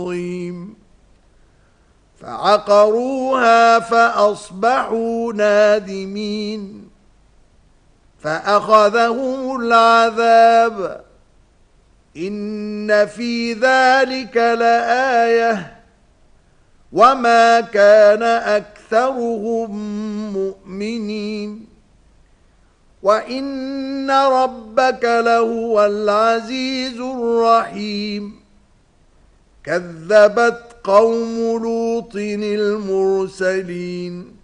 عظيم فعقروها فأصبحوا نادمين فأخذهم العذاب إن في ذلك لآية وما كان أكثرهم مؤمنين وإن ربك لهو العزيز الرحيم كذبت قوم لوط المرسلين